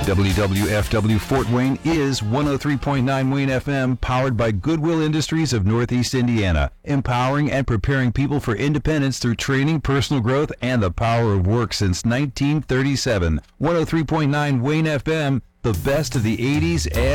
WWFW Fort Wayne is 103.9 Wayne FM, powered by Goodwill Industries of Northeast Indiana, empowering and preparing people for independence through training, personal growth, and the power of work since 1937. 103.9 Wayne FM, the best of the 80s and